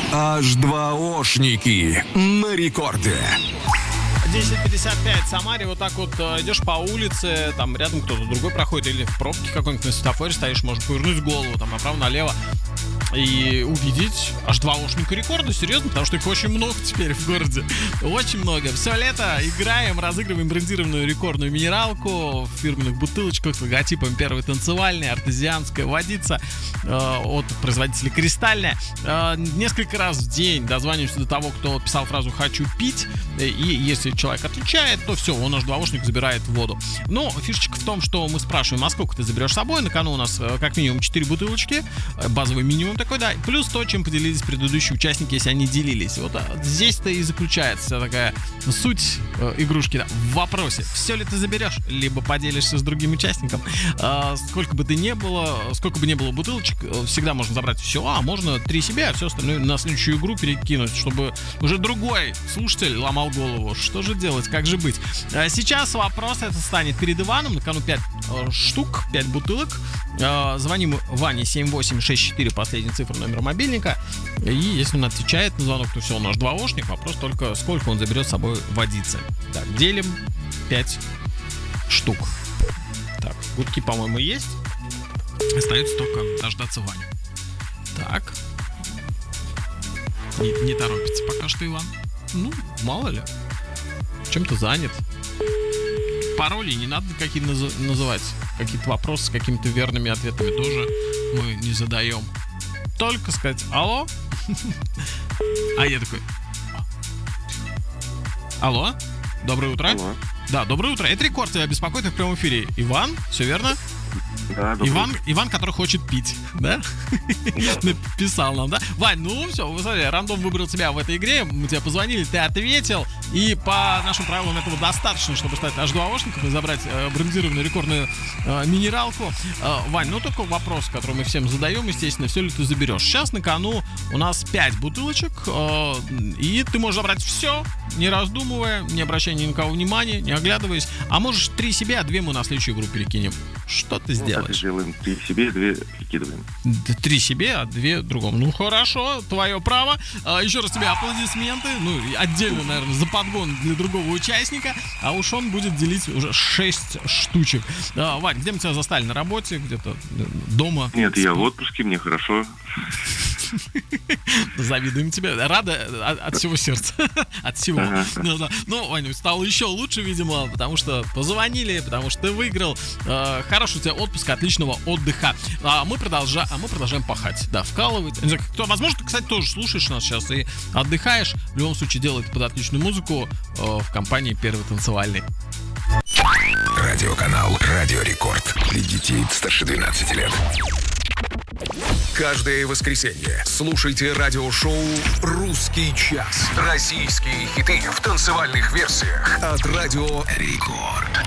H2Oшники на рекорде. 10:55 в Самаре. Вот так вот идешь по улице, там рядом кто-то другой проходит, или в пробке какой-нибудь на светофоре стоишь, можно повернуть голову там направо-налево и увидеть H2Oшника рекорда, серьезно, потому что их очень много теперь в городе. Очень много. Все лето играем, разыгрываем брендированную рекордную минералку в фирменных бутылочках с логотипом «Первый танцевальный», артезианская водица от производителя «Кристальная». Несколько раз в день дозваниваемся до того, кто писал фразу «хочу пить», и если человек отвечает, то все, он H2Oшник забирает воду. Но фишечка в том, что мы спрашиваем, а сколько ты заберешь с собой? На кону у нас как минимум 4 бутылочки, базовый минимум такой, да, плюс то, чем поделились предыдущие участники, если они делились. Вот здесь-то и заключается вся такая суть игрушки, да, в вопросе. Все ли ты заберешь, либо поделишься с другим участником. Сколько бы ты ни было, сколько бы ни было бутылочек, всегда можно забрать все, а можно 3 себе, а все остальное на следующую игру перекинуть, чтобы уже другой слушатель ломал голову. Что же делать, как же быть? Сейчас вопрос это станет перед Иваном, на кону 5 штук, 5 бутылок. Звоним Ване 7864, последняя цифра номера мобильника. И если он отвечает на звонок, то все, он наш H2Oшник. Вопрос только, сколько он заберет с собой водицы. Так, делим 5 штук. Так, гудки, по-моему, есть. Остается только дождаться Ваню. Так. Не торопится пока что Иван. Ну, мало ли. Чем-то занят. Пароли не надо какие называть. Какие-то вопросы с какими-то верными ответами тоже мы не задаем. Только сказать «Алло?» А я такой «Алло? Доброе утро?» Алло. Да, доброе утро. Это рекорд, тебя беспокоит в прямом эфире. Иван, все верно? Да, Иван, который хочет пить, да? Написал нам, да? Вань, ну все, вы смотрите, рандом выбрал тебя в этой игре, мы тебе позвонили, ты ответил, и по нашим правилам этого достаточно, чтобы стать H2Oшником и забрать брендированную рекордную минералку. Вань, ну только вопрос, который мы всем задаем, естественно, все ли ты заберешь. Сейчас на кону у нас 5 бутылочек, и ты можешь забрать все, не раздумывая, не обращая ни на кого внимания, не оглядываясь, а можешь 3 себе, а 2 мы на следующую игру перекинем. Что ты сделаешь? Так и делаем. 3 себе, 2 перекидываем. 3 себе, а 2 другому. Ну хорошо, твое право. Еще раз тебе аплодисменты. Ну, отдельно, наверное, за подгон для другого участника. А уж он будет делить уже 6 штучек. Вань, где мы тебя застали? На работе? Где-то дома? Нет, я в отпуске, мне хорошо. Завидуем тебе. Рада от всего сердца. От всего. Ну, Ваня, стало еще лучше, видимо, потому что позвонили, потому что ты выиграл. Хороший у тебя отпуск, отличного отдыха. А мы продолжаем пахать. Да, вкалывать. Возможно, ты, кстати, тоже слушаешь нас сейчас и отдыхаешь. В любом случае, делай под отличную музыку в компании «Первый танцевальный». Радиоканал «Радио Рекорд». Для детей старше 12 лет. Каждое воскресенье слушайте радиошоу «Русский час». Российские хиты в танцевальных версиях от Радио Рекорд.